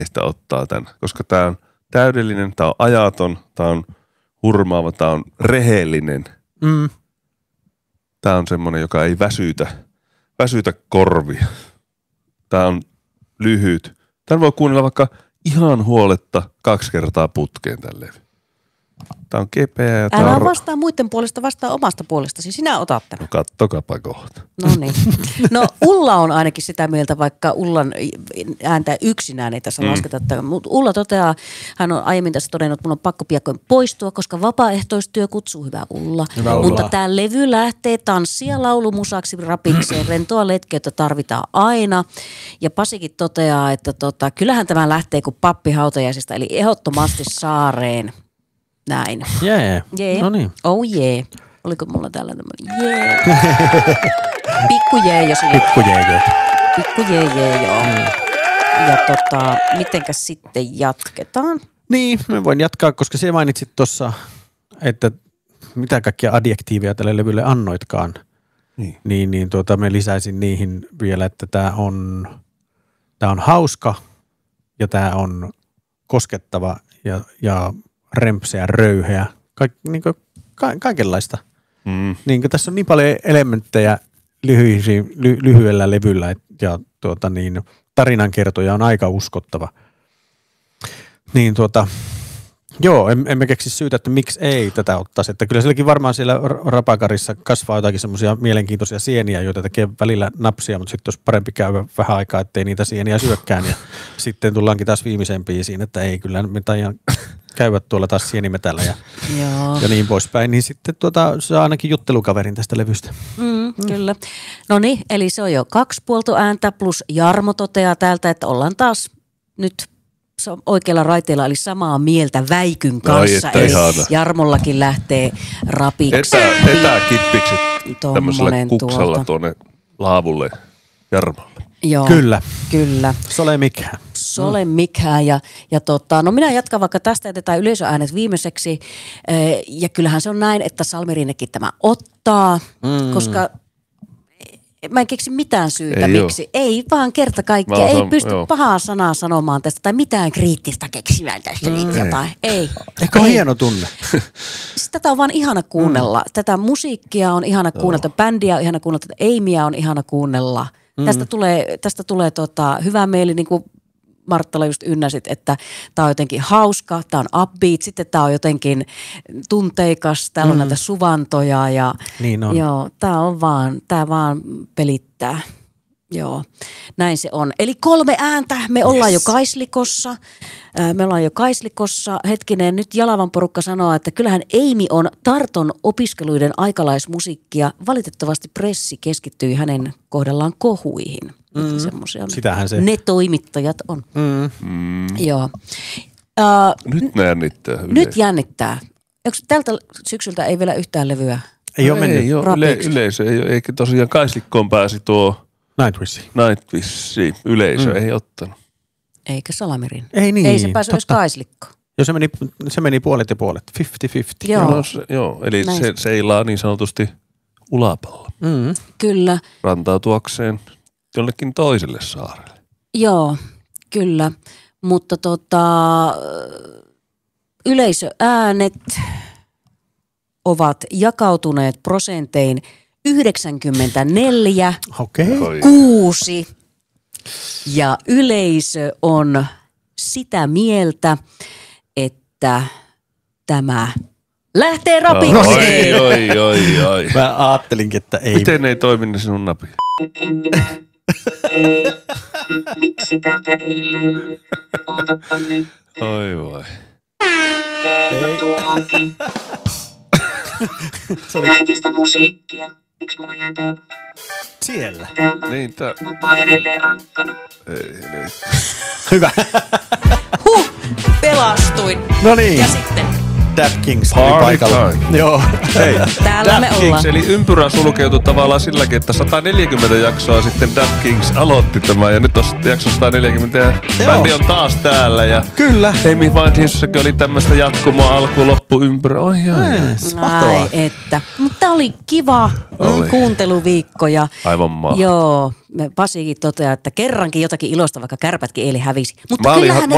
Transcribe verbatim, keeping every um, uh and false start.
että ottaa tämän, koska tämä on täydellinen, tämä on ajaton, tämä on hurmaava, tämä on rehellinen. Mm. Tämä on semmoinen, joka ei väsytä, väsytä korvia. Tämä on lyhyt. Tämän voi kuunnella vaikka ihan huoletta kaksi kertaa putkeen tämän levy. Tämä on kepeä ja tämä Älä on... vastaa muiden puolesta, vastaa omasta puolestasi. Sinä otat tämän. No kattokapa kohta. No niin. No Ulla on ainakin sitä mieltä, vaikka Ullan ääntä yksinään ei tässä mm. lasketa. Mutta Ulla toteaa, hän on aiemmin tässä todennut, että mun on pakko piakkoin poistua, koska vapaaehtoistyö kutsuu, hyvä Ulla. Hyvä Ulla. Mutta tämä levy lähtee tanssia laulumusaksi rapikseen. Rentoa letkeyttä tarvitaan aina. Ja Pasikin toteaa, että tota, kyllähän tämä lähtee kuin pappi hautajaisista, eli ehdottomasti Saareen. Näin. Jee. Yeah. Jee. No niin. Oh jee. Yeah. Oliko mulla täällä tämmöinen? Jee. Pikku jee jo sille. Pikku jee jee. Pikku jee jee joo. Mm. Ja tota, mitenkäs sitten jatketaan? Niin, mä voin jatkaa, koska se mainitsit tuossa, että mitä kaikkia adjektiiveja tälle levylle annoitkaan. Niin. Niin, niin tuota, mä lisäisin niihin vielä, että tää on, tää on hauska ja tää on koskettava ja, ja rempseä, röyheä, Kaik, niin kuin, ka, kaikenlaista. Mm. Niin kuin tässä on niin paljon elementtejä lyhyisi, ly, lyhyellä levyllä ja tuota, niin, tarinankertoja on aika uskottava. Niin tuota, joo, em, emme keksi syytä, että miksi ei tätä ottaisi. Että kyllä sielläkin varmaan siellä rapakarissa kasvaa jotakin semmoisia mielenkiintoisia sieniä, joita tekee välillä napsia, mutta sitten olisi parempi käydä vähän aikaa, ettei niitä sieniä syökkään. Ja sitten tullaankin taas viimeiseen biisiin, että ei kyllä me taidan käydä tuolla taas sienimetällä ja, ja niin poispäin. Niin sitten tuota, saa ainakin juttelukaverin tästä levystä. Mm, mm. Kyllä. No niin, eli se on jo kaksi puoltoääntä plus Jarmo toteaa täältä, että ollaan taas nyt oikealla raiteella, eli samaa mieltä Väikyn kanssa. Ai, eli ihana. Jarmollakin lähtee rapiksi. Etä, etäkippiksi tämmöisellä Tommonen kuksalla tuolta. tuonne laavulle Jarmolle. Joo, Kyllä. Kyllä. Sole mikään. Sole mikään. Ja, ja tota, no minä jatkan vaikka tästä, jätetään yleisöäänet viimeiseksi. Ja kyllähän se on näin, että Salmi Rinnekin tämä ottaa, mm. koska mä en keksi mitään syytä, ei miksi. Ole. Ei vaan kerta kaikkiaan. Ei osaan, pysty joo. pahaa sanaa sanomaan tästä tai mitään kriittistä keksimään tästä mm. nyt jotain. Ei. Ehkä on hieno tunne. Tätä on vaan ihana kuunnella. Mm. Tätä musiikkia on ihana kuunnella, tätä bändiä on ihana kuunnella, tätä Amyä on ihana kuunnella. Mm. Tästä tulee, tästä tulee tota, hyvä mieli, niin kuin Marttala just ynnäsit, että tämä on jotenkin hauska, tämä on upbeat, sitten tämä on jotenkin tunteikas, täällä on mm. näitä suvantoja ja niin on. Joo, tämä on vaan, tämä vaan pelittää. Joo, näin se on. Eli kolme ääntä, me ollaan yes. jo Kaislikossa, me ollaan jo Kaislikossa. Hetkinen, nyt Jalavan porukka sanoo, että kyllähän Amy on Tarton opiskeluiden aikalaismusiikkia. Valitettavasti pressi keskittyi hänen kohdallaan kohuihin. Mm. Semmoisia Sitähän se. Ne toimittajat on. Mm. Mm. Joo. Uh, nyt ne jännittää. Yleensä. Nyt jännittää. Eikö tältä syksyltä ei vielä yhtään levyä? Ei ole mennyt. Ei ole yle, yleisö, ei ole, eikä tosiaan Kaislikkoon pääsi tuo Nightwish. Nightwish, yleisö mm. ei ottanut. Eikä Salamirin. Ei niin. Ei se päässyt edes Kaislikkoon. Joo, se meni, se meni puolet ja puolet. viisikymmentä viisikymmentä. Joo. No, se, joo, eli Näin. se seilaa niin sanotusti ulapalla. Mm. Kyllä. Rantautuakseen jollekin toiselle saarelle. Joo, kyllä. Mutta tota, yleisöäänet ovat jakautuneet prosentein yhdeksänkymmentäneljä, okay. kuusi ja yleisö on sitä mieltä, että tämä lähtee rapikseen. Oi, oi, oi, oi. Mä ajattelinkin, että ei. Miten ei toiminut sinun napi? Oi voi. Lähetistä musiikkia. Miksi mulla jää tää? Siellä. Niin, tää. Mä oon edelleen rankkana. Ei, ei. Hyvä. Huh, pelastuin. No niin. Ja sitten Dap Kings Party oli paikalla. time. Joo. Hei. täällä me Dap ollaan. Kings, eli ympyrä sulkeutui tavallaan silläkin, että sata neljäkymmentä jaksoa sitten Dap Kings aloitti tämän ja nyt on jakso sata neljäkymmentä ja bändi on taas täällä ja Kyllä. Amy Winehousekin oli tämmöistä jatkumoa alku loppu ympyrä. Oi joo. Ai että. Mutta oli kiva Oli. kuunteluviikko ja Aivan maa. joo, Pasikin toteaa, että kerrankin jotakin ilosta, vaikka kärpätkin eilen hävisi. Mutta Mä olin, kyllähän mä